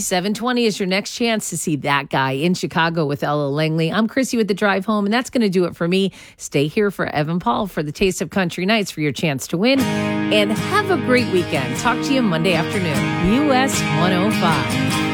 7:20 is your next chance to see That Guy in Chicago with Ella Langley. I'm Chrissy with The Drive Home, and that's going to do it for me. Stay here for Evan Paul for the Taste of Country Nights for your chance to win. And have a great weekend. Talk to you Monday afternoon. US 105.